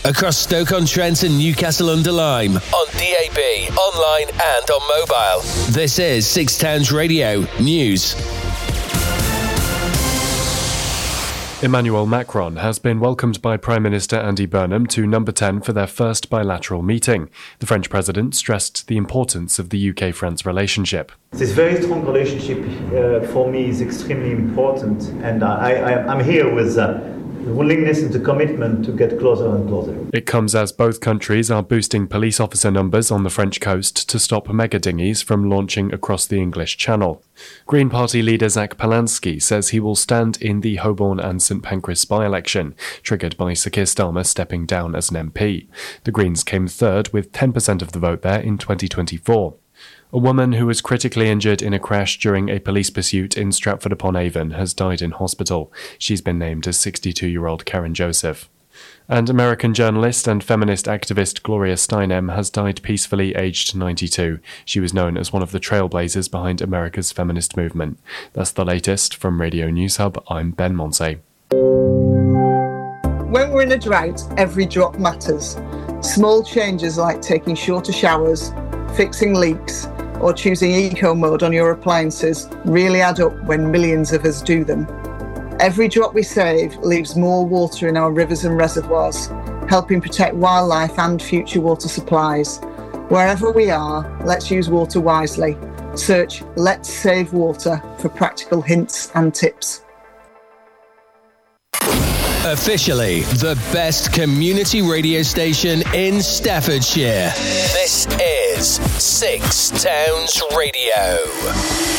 across Stoke-on-Trent and Newcastle-under-Lyme, on DAB, online and on mobile. This is Six Towns Radio News. Emmanuel Macron has been welcomed by Prime Minister Andy Burnham to Number 10 for their first bilateral meeting. The French president stressed the importance of the UK-France relationship. This very strong relationship for me is extremely important, and I'm here with willingness and the commitment to get closer and closer. It comes as both countries are boosting police officer numbers on the French coast to stop mega dinghies from launching across the English Channel. Green Party leader Zach Polansky says he will stand in the Holborn and St Pancras by-election, triggered by Sir Keir Starmer stepping down as an MP. The Greens came third with 10% of the vote there in 2024. A woman who was critically injured in a crash during a police pursuit in Stratford-upon-Avon has died in hospital. She's been named as 62-year-old Karen Joseph. And American journalist and feminist activist Gloria Steinem has died peacefully, aged 92. She was known as one of the trailblazers behind America's feminist movement. That's the latest from Radio News Hub. I'm Ben Monsey. When we're in a drought, every drop matters. Small changes like taking shorter showers, fixing leaks, or choosing eco mode on your appliances really add up when millions of us do them. Every drop we save leaves more water in our rivers and reservoirs, helping protect wildlife and future water supplies. Wherever we are, let's use water wisely. Search Let's Save Water for practical hints and tips. Officially the best community radio station in Staffordshire. This is Six Towns Radio.